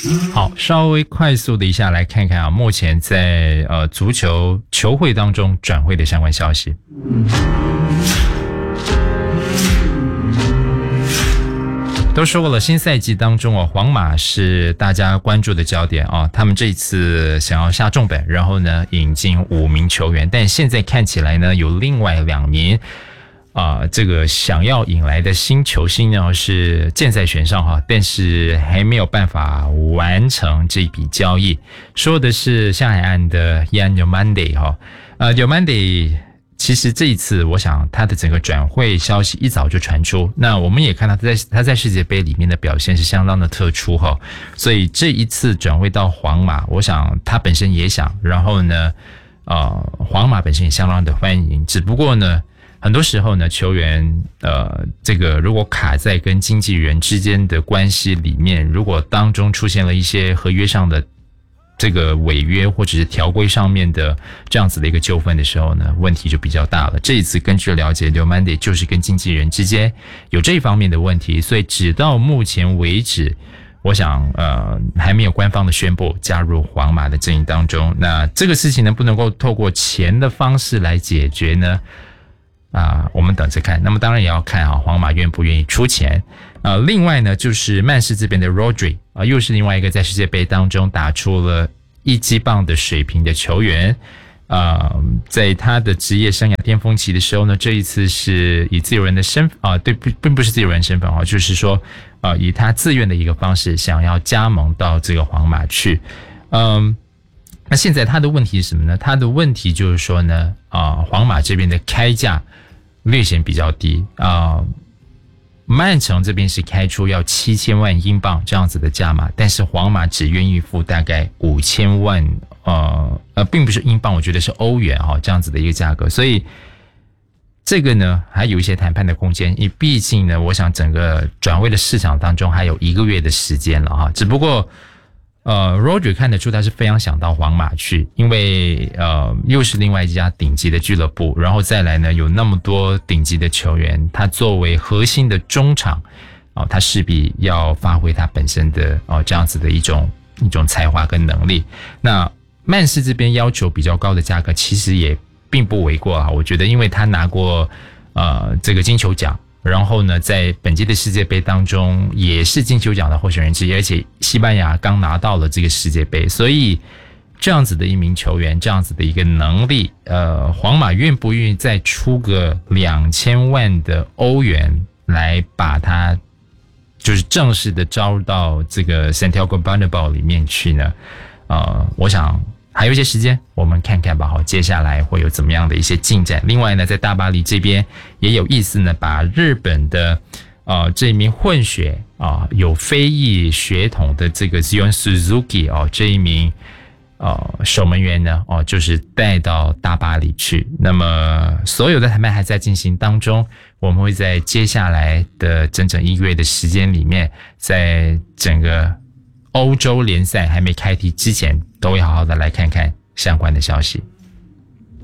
好，稍微快速的一下来看看啊，目前在足球球会当中转会的相关消息。都说过了，新赛季当中皇马是大家关注的焦点啊。他们这一次想要下重本，然后呢引进5名球员，但现在看起来呢有另外2名这个想要引来的新球星呢是箭在弦上哈，但是还没有办法完成这笔交易。说的是上海岸的 Yan Diomande 哈，Diomande。其实这一次我想他的整个转会消息一早就传出，那我们也看到他在世界杯里面的表现是相当的特殊哈，所以这一次转会到皇马，我想他本身也想，然后呢皇马本身也相当的欢迎，只不过呢很多时候呢球员这个如果卡在跟经纪人之间的关系里面，如果当中出现了一些合约上的这个违约或者是条规上面的这样子的一个纠纷的时候呢，问题就比较大了。这一次根据了解，Diomande就是跟经纪人之间有这方面的问题，所以直到目前为止，我想还没有官方的宣布加入皇马的阵营当中。那这个事情能不能够透过钱的方式来解决呢？我们等着看。那么当然也要看皇马愿不愿意出钱。另外呢，就是曼市这边的 Rodri 又是另外一个在世界杯当中打出了一级棒的水平的球员。在他的职业生涯巅峰期的时候呢，这一次是以自由人的身份对，并不是自由人身份就是说以他自愿的一个方式想要加盟到这个皇马去。那现在他的问题是什么呢？他的问题就是说呢皇马这边的开价略显比较低曼城这边是开出要7000万英镑这样子的价码，但是皇马只愿意付大概5000万并不是英镑，我觉得是欧元这样子的一个价格，所以这个呢还有一些谈判的空间，因为毕竟呢我想整个转会的市场当中还有1个月的时间了只不过Rodri 看得出他是非常想到皇马去，因为又是另外一家顶级的俱乐部，然后再来呢有那么多顶级的球员，他作为核心的中场他势必要发挥他本身的这样子的一种才华跟能力。那曼市这边要求比较高的价格其实也并不为过我觉得，因为他拿过这个金球奖，然后呢在本届的世界杯当中也是金球奖的候选人之一，而且西班牙刚拿到了这个世界杯，所以这样子的一名球员，这样子的一个能力皇马愿不愿意再出个2000万的欧元来把他就是正式的招入到这个 Santiago Bernabéu 里面去呢我想还有一些时间，我们看看吧接下来会有怎么样的一些进展。另外呢，在大巴黎这边也有意思呢，把日本的这一名混血有非裔血统的这个 Zion Suzuki 这一名守门员呢就是带到大巴黎去。那么所有的谈判还在进行当中，我们会在接下来的整整1个月的时间里面，在整个欧洲联赛还没开踢之前，都会好好的来看看相关的消息。